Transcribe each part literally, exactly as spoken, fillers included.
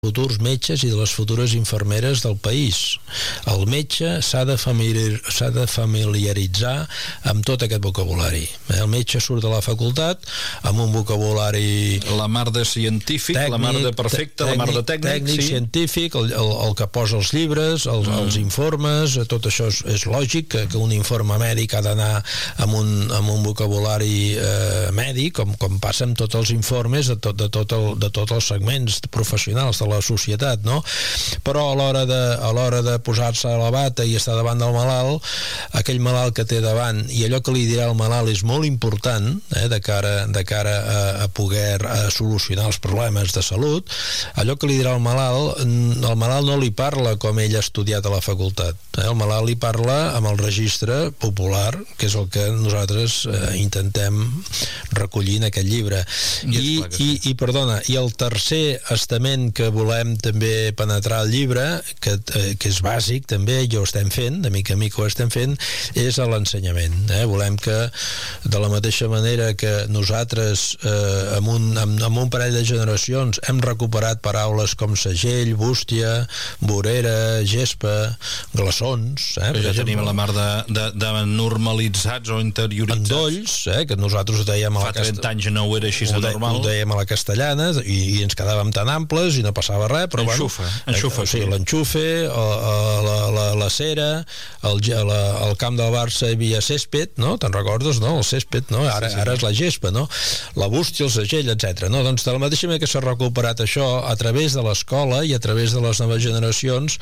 futurs metges i de les futures infermeres del país. El metge s'ha de, familiar, s'ha de familiaritzar amb tot aquest vocabulari. El metge surt de la facultat amb un vocabulari... La mar de científic, tècnic, la mar de perfecte, tècnic, la mar de tècnic... Tècnic, sí. Científic, el, el, el que posa els llibres, els, mm. els informes, tot això és, és lògic, que, que un informe mèdic ha d'anar amb un, amb un vocabulari eh, mèdic, com, com passa amb tots els informes de, tot, de, tot el, de tots els segments professionals de la societat, no? Però a l'hora de, a l'hora de posar-se a la bata i estar davant del malalt, aquell malalt que té davant i allò que li dirà el malalt és molt important, eh, de cara, de cara a, a poder a solucionar els problemes de salut. Allò que li dirà el malalt, el malalt no li parla com ell ha estudiat a la facultat, eh? El malalt li parla amb el registre popular, que és el que nosaltres eh, intentem recollir en aquest llibre. I, i, i perdona, i el tercer estament que volem també penetrar al llibre, que, eh, que és bàsic també, i ho estem fent, de mica a mica ho estem fent, és a l'ensenyament. Eh? Volem que, de la mateixa manera que nosaltres, eh, amb, un, amb, amb un parell de generacions, hem recuperat paraules com segell, bústia, vorera, gespa, glaçons... Eh? Ja tenim la mar de, de, de normalitzats o interioritzats. Endolls, eh? Que nosaltres ho dèiem a la Fa trenta anys no ho era així de normal. Ho dèiem a la castellana i, i ens quedàvem tan amples i no passava res, però enxufa, bueno, enxufa, o sigui, l'enxufe, la, la, la cera, el, la, el camp del Barça hi havia césped, no? Te'n recordes, no? El césped, no? Ara, sí, sí. Ara és la gespa, no? La bústia, el segell, etcètera. No? Doncs de la mateixa manera que s'ha recuperat això a través de l'escola i a través de les noves generacions,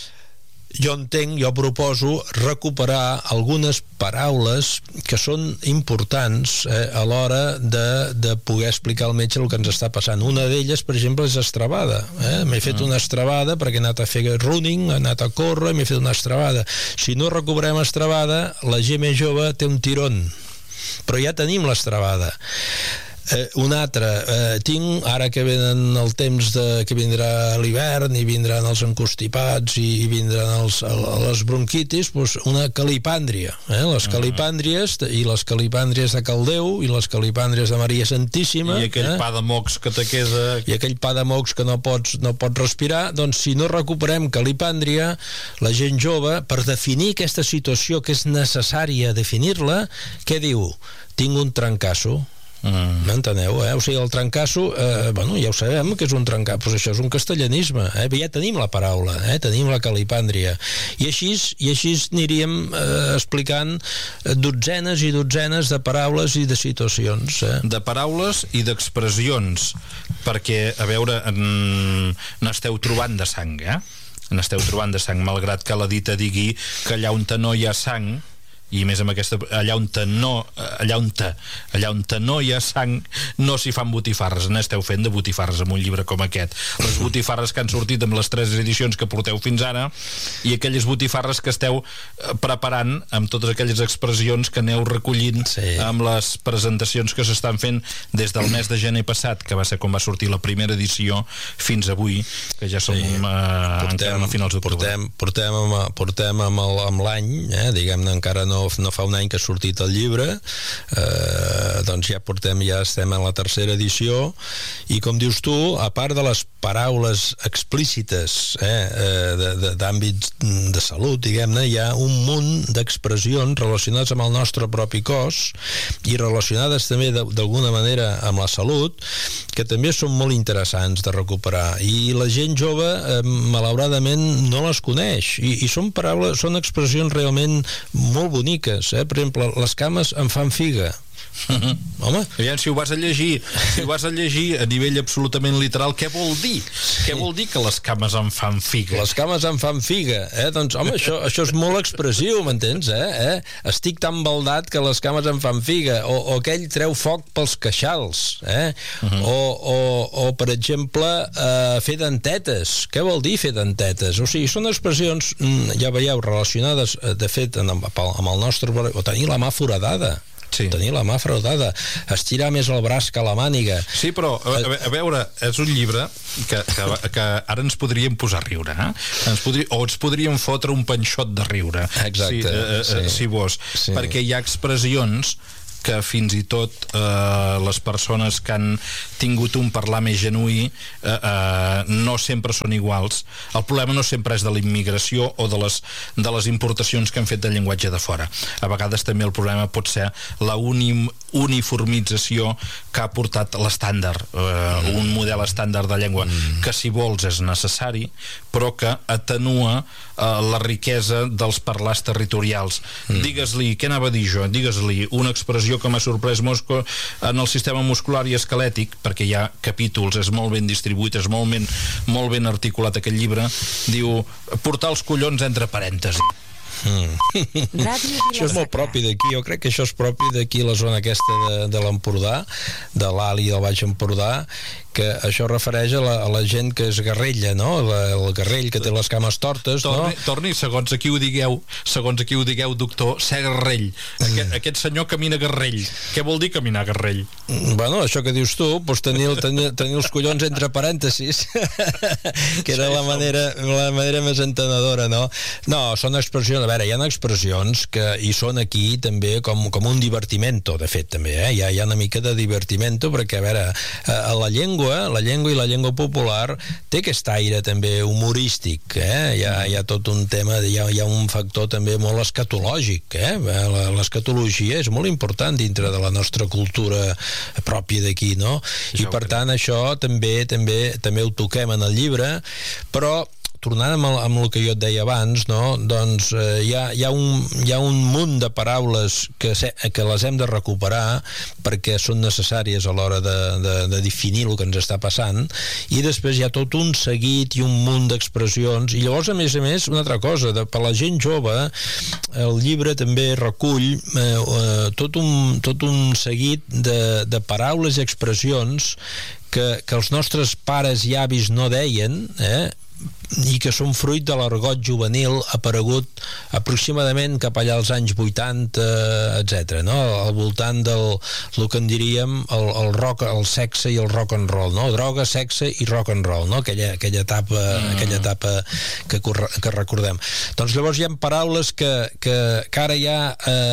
jo entenc, jo proposo recuperar algunes paraules que són importants eh, a l'hora de, de poder explicar al metge el que ens està passant. Una d'elles, per exemple, és estrabada. Eh? M'he fet mm. una estrabada perquè he anat a fer running, he anat a córrer, m'he fet una estrabada. Si no recuperem estrabada, la gent més jove té un tirón. Però ja tenim l'estrabada. Eh, un altre, eh, tinc, ara que venen el temps de, que vindrà l'hivern i vindran els encostipats i, i vindran els, el, les bronquitis, doncs una calipàndria, eh? Les calipàndries i les calipàndries de Caldeu i les calipàndries de Maria Santíssima, i aquell eh? pa de mocs que te queda i aquell pa de mocs que no pots, no pots respirar. Doncs si no recuperem calipàndria, la gent jove, per definir aquesta situació que és necessària definir-la, què diu? Tinc un trencasso. Mm. M'enteneu, eh? O sigui, el trencasso, eh, bueno, ja ho sabem que és un trencasso, però això és un castellanisme, eh? Ja tenim la paraula, eh? Tenim la calipàndria, i així, i així aniríem eh, explicant dotzenes i dotzenes de paraules i de situacions, eh? De paraules i d'expressions, perquè, a veure, n'esteu trobant de sang, eh? N'esteu trobant de sang, malgrat que la dita digui que allà on no hi ha sang, i més amb aquesta, allà on no allà on, allà on no hi ha sang no s'hi fan botifarres. N'esteu fent de botifarres amb un llibre com aquest, les botifarres que han sortit amb les tres edicions que porteu fins ara, i aquelles botifarres que esteu preparant amb totes aquelles expressions que aneu recollint, sí, amb les presentacions que s'estan fent des del mes de gener passat, que va ser quan va sortir la primera edició, fins avui, que ja som, sí, eh, portem, encara a finals d'octubre. Portem, portem, amb, portem amb, el, amb l'any, eh, diguem-ne, encara no no fa un any que ha sortit el llibre, eh, doncs ja portem, ja estem en la tercera edició, i com dius tu, a part de les paraules explícites, eh, d'àmbits de, de salut, diguem-ne, hi ha un munt d'expressions relacionades amb el nostre propi cos i relacionades també d'alguna manera amb la salut, que també són molt interessants de recuperar, i la gent jove eh, malauradament no les coneix, i, i són paraules, són expressions realment molt boniques, eh? Per exemple, les cames em fan figa. Home, aviam, si ho vas a llegir si ho vas a llegir a nivell absolutament literal, què vol dir? Sí. Què vol dir que les cames em fan figa? Les cames em fan figa, eh? Doncs, home, això, això és molt expressiu, m'entens, eh? eh? Estic tan baldat que les cames em fan figa, o, o aquell treu foc pels queixals, eh? Uh-huh. o, o, o, per exemple, eh, fer dentetes. Què vol dir fer dentetes? O sigui, són expressions, ja veieu, relacionades, de fet, amb, amb el nostre... o tenir la mà foradada. Sí. Tenir la mà fraudada, estirar més el braç que la màniga. Sí, però a, a veure, és un llibre que, que, que ara ens podríem posar a riure, eh? ens podria, o ens podríem fotre un panxot de riure. Exacte, si, eh, sí. si vos, sí. Perquè hi ha expressions que fins i tot eh, les persones que han tingut un parlar més genuí eh, eh, no sempre són iguals. El problema no sempre és de la immigració o de les, de les importacions que han fet de llenguatge de fora. A vegades també el problema pot ser la uni, uniformització que ha portat l'estàndard, eh, un model estàndard de llengua que, si vols, és necessari, però que atenua eh, la riquesa dels parlars territorials. Mm. Digues-li, què anava a dir jo? Digues-li una expressió que m'ha sorprès mosco en el sistema muscular i esquelètic, perquè hi ha capítols, és molt ben distribuït, és molt ben, molt ben articulat aquest llibre, diu, portar els collons entre parèntesis. Mm. Això és molt propi d'aquí, jo crec que això és propi d'aquí, la zona aquesta de, de l'Empordà, de l'Alt i del Baix Empordà, que això refereix a la, a la gent que és garrella, no? La, el garrell que té les cames tortes, torni, no? Torni, segons aquí ho digueu, segons aquí ho digueu, doctor, ser garrell. Aquest, mm. aquest senyor camina garrell. Què vol dir caminar garrell? Bueno, això que dius tu, doncs tenir, tenir, tenir els collons entre parèntesis, que era la manera, la manera més entenedora, no? No, són expressions, a veure, hi ha expressions que hi són aquí també com, com un divertimento, de fet, també, eh? Hi ha, hi ha una mica de divertimento, perquè, a veure, a la llengua la llengua i la llengua popular té aquest aire també humorístic, eh? Hi ha, hi ha tot un tema, hi ha, hi ha un factor també molt escatològic, eh? L'escatologia és molt important dintre de la nostra cultura pròpia d'aquí, no? I per tant això també també també ho toquem en el llibre, però tornant amb el, amb el que jo et deia abans, no? Doncs eh, hi, ha, hi, ha un, hi ha un munt de paraules que, se, que les hem de recuperar perquè són necessàries a l'hora de, de, de definir el que ens està passant, i després hi ha tot un seguit i un munt d'expressions, i llavors, a més a més, una altra cosa, de, per la gent jove, el llibre també recull eh, eh, tot, un, tot un seguit de, de paraules i expressions que, que els nostres pares i avis no deien, eh? I que són fruit de l'argot juvenil aparegut aproximadament cap allà als anys vuitanta, etcètera, no? Al voltant del el que en diríem el, el rock, el sexe i el rock and roll, no? Droga, sexe i rock and roll, no? Aquella, aquella etapa, mm. aquella etapa que, que recordem. Doncs llavors hi ha paraules que, que, que ara ja,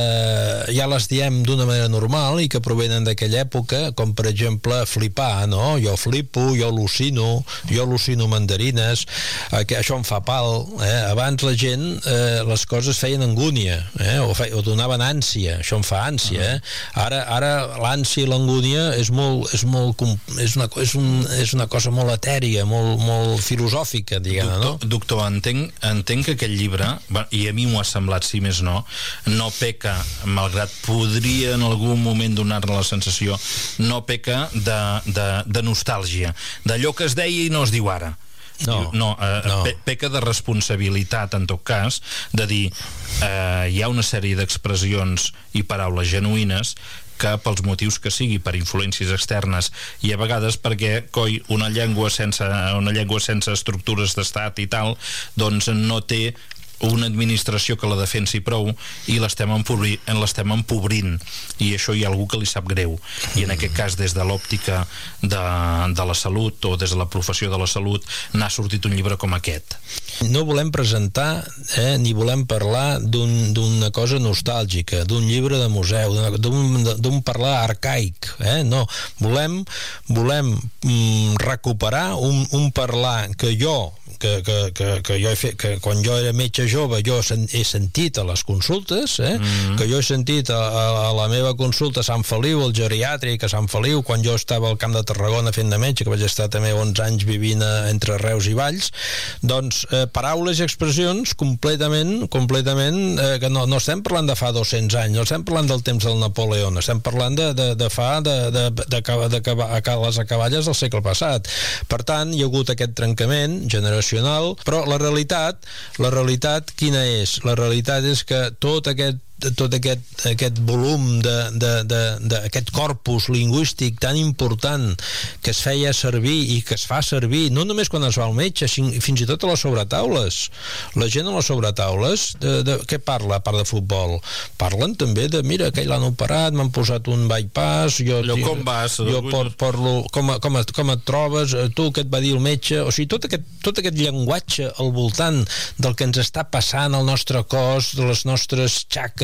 eh, ja les diem d'una manera normal i que provenen d'aquella època, com per exemple flipar, no? Jo flipo, jo al·lucino, jo al·lucino mandarines, eh, que això em fa pal, eh? Abans la gent eh, les coses feien angúnia, eh? o, fe, o donaven ànsia, això em fa ànsia, eh? ara, ara l'ànsia i l'angúnia és molt, és molt és una, és un, és una cosa molt etèria, molt, molt filosòfica, diguem, doctor, no? Doctor, entenc, entenc que aquest llibre, i a mi m'ho ha semblat, si més no, no peca, malgrat podria en algun moment donar-ne la sensació, no peca de, de, de nostàlgia, d'allò que es deia i no es diu ara. No, no, eh, no. Pe peca de responsabilitat, en tot cas, de dir eh, hi ha una sèrie d'expressions i paraules genuïnes que pels motius que sigui, per influències externes i a vegades perquè, coi, una llengua sense, una llengua sense estructures d'estat i tal, doncs no té una administració que la defensi prou i l'estem empobri, l'estem empobrint, i això hi ha algú que li sap greu, i en aquest cas des de l'òptica de, de la salut o des de la professió de la salut n'ha sortit un llibre com aquest. No volem presentar eh, ni volem parlar d'un, d'una cosa nostàlgica, d'un llibre de museu, d'un parlar arcaic, eh? No, volem, volem mm, recuperar un, un parlar que jo Que, que, que, que jo he fet, que quan jo era metge jove jo sen, he sentit a les consultes, eh? Mm-hmm. Que jo he sentit a, a, a la meva consulta a Sant Feliu, al geriàtric a Sant Feliu, quan jo estava al Camp de Tarragona fent de metge, que vaig estar també onze anys vivint a, entre Reus i Valls, doncs eh, paraules i expressions completament, completament eh, que no, no estem parlant de fa dos-cents anys, no estem parlant del temps del Napoleó, estem parlant de, de, de fa de, de, de, de, de, de, de les acaballes del segle passat. Per tant, hi ha hagut aquest trencament generació, però la realitat, la realitat quina és? La realitat és que tot aquest tot aquest, aquest volum de, de, de, de, aquest corpus lingüístic tan important que es feia servir i que es fa servir no només quan es va al metge, fins i tot a les sobretaules. La gent a les sobretaules de, de, què parla a part de futbol? Parlen també de, mira, aquell l'han operat, m'han posat un bypass, jo, Allò, com vas? jo por, porlo, com, com, com et trobes, tu què et va dir el metge? O sigui, tot aquest, tot aquest llenguatge al voltant del que ens està passant al nostre cos, de les nostres xacres,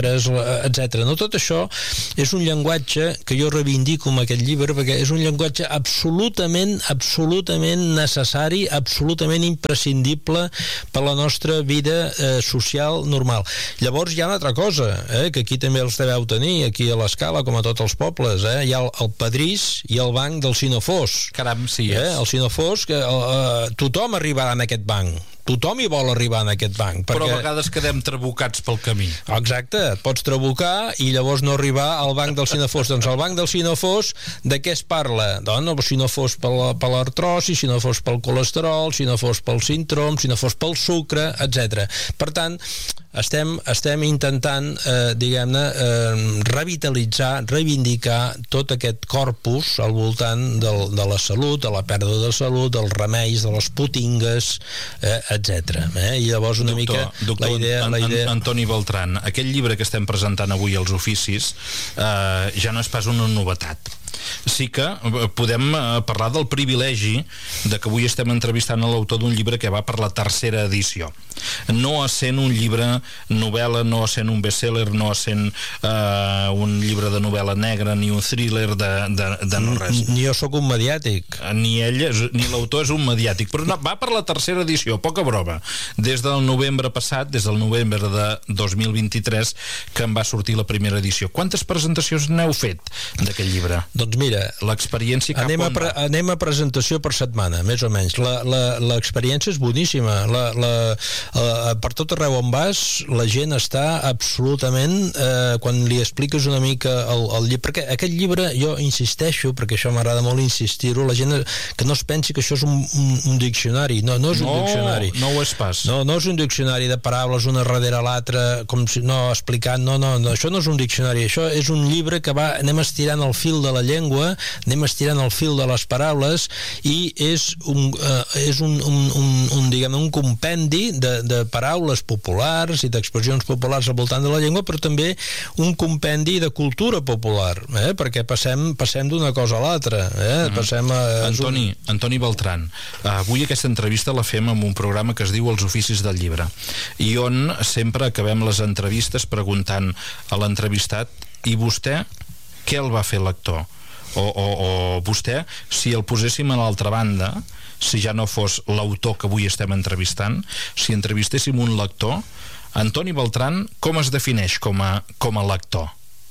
pares, etcètera. No, tot això és un llenguatge que jo reivindico amb aquest llibre, perquè és un llenguatge absolutament, absolutament necessari, absolutament imprescindible per la nostra vida eh, social normal. Llavors hi ha una altra cosa, eh, que aquí també els deveu tenir, aquí a l'Escala, com a tots els pobles, eh, hi ha el, el Padrís i el banc del Sinofós. Caram, sí, eh, és. El Sinofós, que eh, tothom arribarà en aquest banc. Tothom hi vol arribar en aquest banc. Però perquè... a vegades quedem trabucats pel camí. Exacte, et pots trabucar i llavors no arribar al banc del Sinofós. Doncs el banc del Sinofós, de què es parla? Doncs si no fos per l'artrosi, si no fos pel colesterol, si no fos pel síndrom, si no fos pel sucre, etcètera. Per tant, estem, estem intentant, eh, diguem-ne, eh, revitalitzar, reivindicar tot aquest corpus al voltant del, de la salut, de la pèrdua de salut, dels remeis, de les putingues, eh, etcètera. Eh? I llavors una doctor, mica doctor, la idea, an, la idea... Antoni Beltran, aquest llibre que estem presentant avui als oficis eh, ja no és pas una novetat. Sí que podem parlar del privilegi de que avui estem entrevistant a l'autor d'un llibre que va per la tercera edició. No essent un llibre novel·la, no essent un best-seller, no essent eh, un llibre de novel·la negra, ni un thriller de, de, de no res. Ni jo sóc un mediàtic. Ni ell, ni l'autor és un mediàtic, però no, va per la tercera edició, poca broma. Des del novembre passat, des del novembre de dos mil vint-i-tres, que en va sortir la primera edició. Quantes presentacions n'heu fet d'aquest llibre? Doncs mira, l'experiència cap anem a, on pre va? anem a presentació per setmana, més o menys. L'experiència és boníssima. La, la, la, per tot arreu on vas, la gent està absolutament, eh, quan li expliques una mica el, el llibre, perquè aquest llibre, jo insisteixo, perquè això m'agrada molt insistir-ho, la gent que no es pensi que això és un, un, un diccionari. No, no és un no, diccionari. No ho és pas. No, no és un diccionari de paraules una darrere l'altra, com si, no, explicant, no, no, no, això no és un diccionari, això és un llibre que va, anem estirant el fil de la llengua, anem estirant el fil de les paraules i és un, uh, és un, un, un, un, diguem, un compendi de, de paraules populars i d'expressions populars al voltant de la llengua, però també un compendi de cultura popular, eh? Perquè passem, passem d'una cosa a l'altra. Eh? Mm. Passem a... Antoni, un... Antoni Beltran, avui aquesta entrevista la fem amb un programa que es diu Els Oficis del Llibre, i on sempre acabem les entrevistes preguntant a l'entrevistat: i vostè, què el va fer lector? O, o, o vostè, si el poséssim a l'altra banda, si ja no fos l'autor que avui estem entrevistant, si entrevistéssim un lector, Antoni Beltran com es defineix com a, com a lector?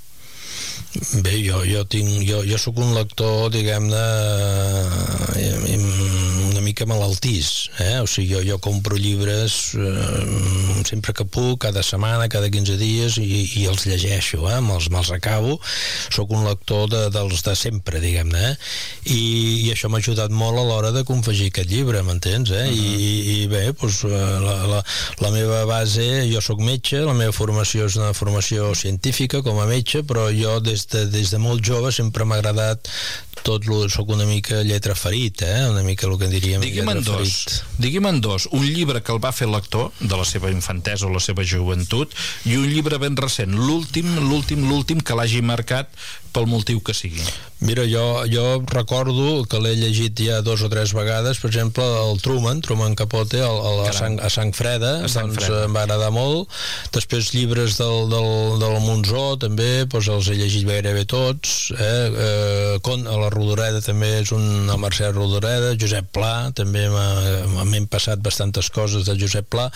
Bé, jo, jo tinc jo, jo sóc un lector, diguem-ne, una mica malaltís, eh? O sigui, jo, jo compro llibres eh, sempre que puc, cada setmana, cada quinze dies, i, i els llegeixo, eh? me'ls me'ls acabo. Sóc un lector de, dels de sempre, diguem-ne, eh? I, i això m'ha ajudat molt a l'hora de confegir aquest llibre, m'entens? Eh? Uh -huh. I, I bé, doncs, la, la, la meva base, jo sóc metge, la meva formació és una formació científica com a metge, però jo des de, des de molt jove sempre m'ha agradat tot, lo, soc una mica lletra ferit, eh? Una mica el que en diríem digui'm lletra en dos, ferit. Digui'm en dos, un llibre que el va fer lector de la seva infantesa o la seva joventut, i un llibre ben recent, l'últim, l'últim, l'últim que l'hagi marcat pel motiu que sigui. Mira, jo, jo recordo que l'he llegit ja dos o tres vegades, per exemple, el Truman, Truman Capote, el, el, a, sang, a Sang Freda, a sang doncs freda. em va agradar molt. Després llibres del, del, del Monzó, també, doncs els he llegit gairebé tots. Eh? Eh, Con, a la Rodoreda també és un... el Mercè Rodoreda, Josep Pla, també m'han passat bastantes coses de Josep Pla,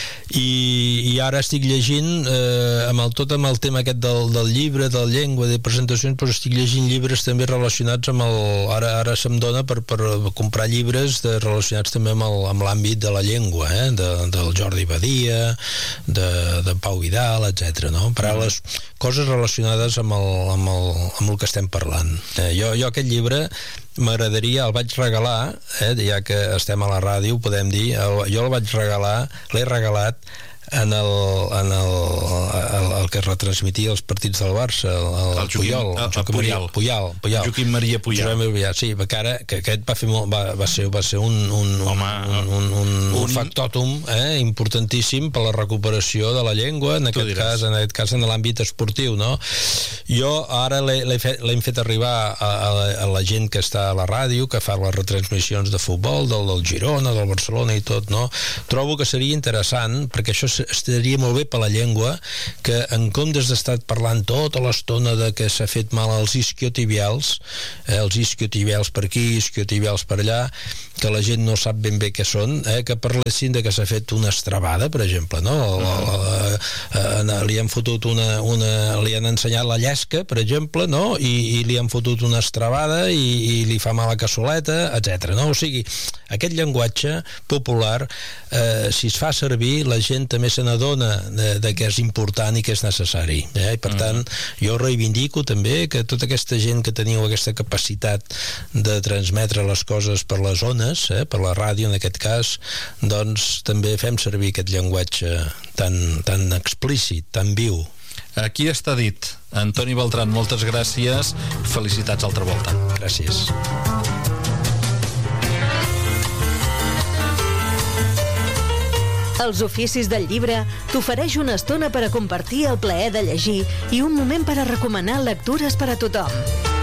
i, i ara estic llegint, eh, amb el, tot amb el tema aquest del, del llibre, de la llengua, de presentacions, però estic llegint llibres també relacionats amb el... Ara, ara se'm dona per, per comprar llibres de, relacionats també amb el, amb l'àmbit de la llengua, eh? de, del Jordi Badia, de, de Pau Vidal, etcètera. No? Paraules, coses relacionades amb el, amb el, amb el que estem parlant. Eh, jo, jo aquest llibre m'agradaria, el vaig regalar, eh, ja que estem a la ràdio, podem dir, el, jo el vaig regalar, l'he regalat en el, en el, el, el que retransmitia els partits del Barça, el, el, el Puyol, el, el Puyal, Puyal, Puyal, Joaquim Maria Puyal. Puyal, sí, que ara que aquest va fer molt, va, va ser, va ser un, un, Home, un, un, un, un factòtum eh, importantíssim per la recuperació de la llengua, en aquest cas, en aquest cas en l'àmbit esportiu, no? Jo ara l'he fet, fet arribar a, a, la, a la gent que està a la ràdio, que fa les retransmissions de futbol, del, del Girona, del Barcelona i tot, no? Trobo que seria interessant, perquè això estaria molt bé per la llengua que en comptes d'estar parlant tota l'estona de que s'ha fet mal als isquiotibials, eh, els isquiotibials per aquí, isquiotibials per allà, que la gent no sap ben bé què són, eh, que parlessin de que s'ha fet una estrabada, per exemple, no? La, la, la, la, li han fotut una, una... li han ensenyat la llesca, per exemple, no? I, i li han fotut una estrabada i, i li fa mal la cassoleta, etcètera. No? O sigui, aquest llenguatge popular, eh, si es fa servir, la gent també se n'adona de, de que és important i que és necessari. Eh? I per tant, jo reivindico també que tota aquesta gent que teniu aquesta capacitat de transmetre les coses per les ones, eh? Per la ràdio en aquest cas, doncs també fem servir aquest llenguatge tan, tan explícit, tan viu. Aquí està dit. Antoni Beltran, moltes gràcies. Felicitats altra volta. Gràcies. Els Oficis del Llibre t'ofereix una estona per a compartir el plaer de llegir i un moment per a recomanar lectures per a tothom.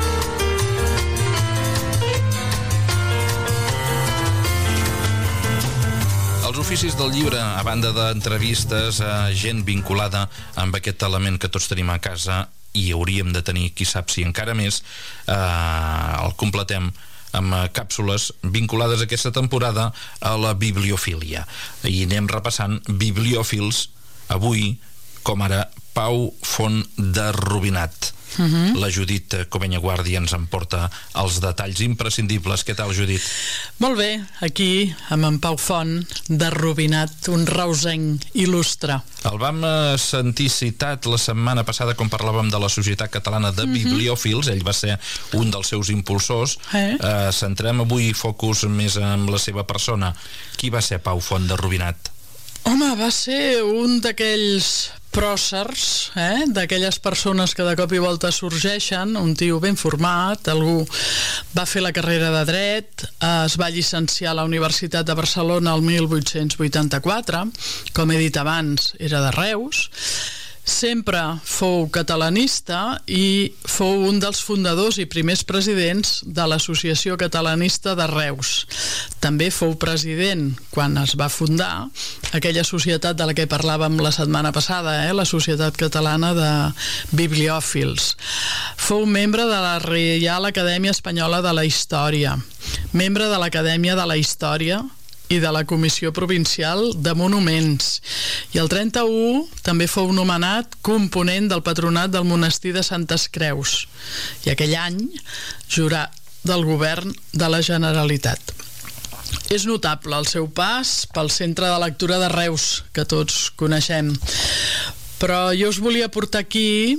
Els Oficis del Llibre, a banda d'entrevistes a gent vinculada amb aquest element que tots tenim a casa i hauríem de tenir, qui sap si encara més, eh, el completem amb càpsules vinculades aquesta temporada a la bibliofília. I anem repassant bibliòfils avui, com ara Pau Font de Rubinat. Uh-huh. La Judit Comenya Guàrdia ens en porta els detalls imprescindibles. Què tal, Judit? Molt bé, aquí amb en Pau Font de Rubinat, un reusenc il·lustre. El vam sentir citat la setmana passada quan parlàvem de la Societat Catalana de uh-huh. Bibliòfils. Ell va ser un dels seus impulsors. eh? Uh, centrem avui focus més en la seva persona. Qui va ser Pau Font de Rubinat? Home, va ser un d'aquells pròcers, eh? D'aquelles persones que de cop i volta sorgeixen, un tio ben format, algú va fer la carrera de dret, es va llicenciar a la Universitat de Barcelona el mil vuit-cents vuitanta-quatre, com he dit abans, era de Reus, sempre fou catalanista i fou un dels fundadors i primers presidents de l'Associació Catalanista de Reus. També fou president, quan es va fundar, aquella societat de la que parlàvem la setmana passada, eh? La Societat Catalana de Bibliòfils. Fou membre de la Reial Acadèmia Espanyola de la Història, membre de l'Acadèmia de la Història i de la Comissió Provincial de Monuments. I el trenta-u també fou nomenat component del patronat del monestir de Santes Creus. I aquell any jurat del govern de la Generalitat. És notable el seu pas pel Centre de Lectura de Reus, que tots coneixem. Però jo us volia portar aquí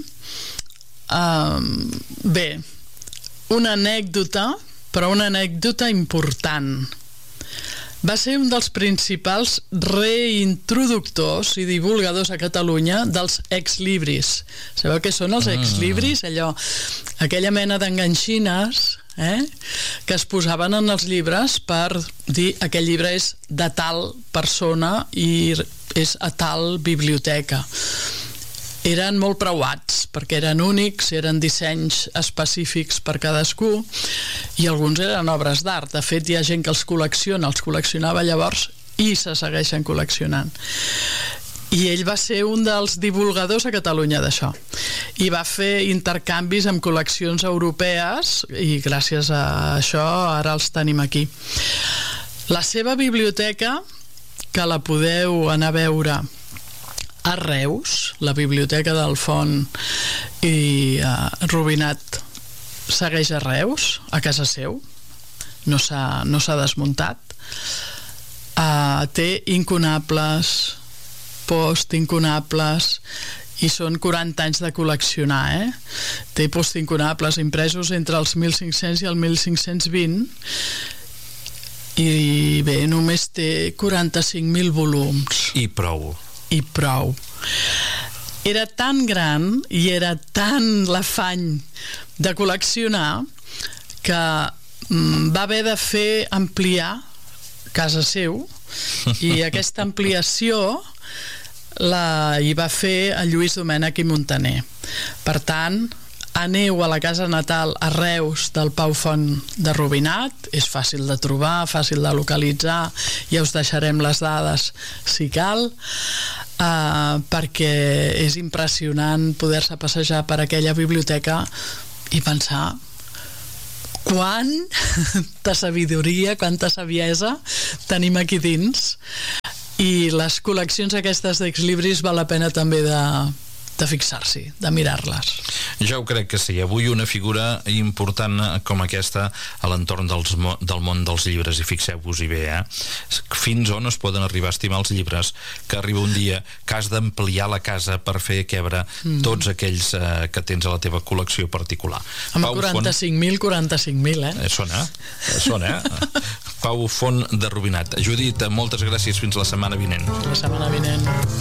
uh, bé, una anècdota, però una anècdota important. Va ser un dels principals reintroductors i divulgadors a Catalunya dels exlibris. Sabeu què són els exlibris? Allò, aquella mena d'enganxines eh, que es posaven en els llibres per dir aquell llibre és de tal persona i és a tal biblioteca. Eren molt preuats, perquè eren únics, eren dissenys específics per cadascú, i alguns eren obres d'art. De fet, hi ha gent que els col·lecciona, els col·leccionava llavors i se segueixen col·leccionant. I ell va ser un dels divulgadors a Catalunya d'això. I va fer intercanvis amb col·leccions europees, i gràcies a això ara els tenim aquí. La seva biblioteca, que la podeu anar a veure a Reus, la biblioteca del Font i uh, Rubinat segueix a Reus, a casa seu, no s'ha no s'ha desmuntat. Uh, té incunables, post-incunables, i són quaranta anys de col·leccionar, eh? Té post-incunables impresos entre els mil cinc-cents i el mil cinc-cents vint, i bé, només té quaranta-cinc mil volums. I prou. I prou. Era tan gran i era tan l'afany de col·leccionar que mm, va haver de fer ampliar casa seu, i aquesta ampliació la hi va fer a Lluís Domènech i Montaner. Per tant, aneu a la casa natal a Reus del Pau Font de Rubinat, és fàcil de trobar, fàcil de localitzar, ja us deixarem les dades si cal. uh, perquè és impressionant poder-se passejar per aquella biblioteca i pensar quanta sabidoria, quanta saviesa tenim aquí dins, i les col·leccions aquestes d'exlibris val la pena també de, de fixar-s'hi, de mirar-les. Jo ho crec que sí. Avui una figura important com aquesta a l'entorn dels, del món dels llibres, i fixeu-vos-hi bé, eh? Fins on es poden arribar a estimar els llibres, que arriba un dia que has d'ampliar la casa per fer quebre mm. tots aquells eh, que tens a la teva col·lecció particular. Amb quaranta-cinc mil, quaranta-cinc mil, eh? Sona, sona, eh? Pau Font de Rubinat. Judit, moltes gràcies, fins la setmana vinent. La setmana vinent.